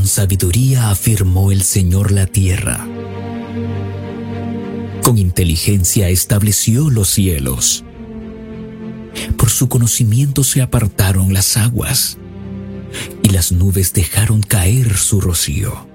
Con sabiduría afirmó el Señor la tierra. Con inteligencia estableció los cielos. Por su conocimiento se apartaron las aguas, y las nubes dejaron caer su rocío.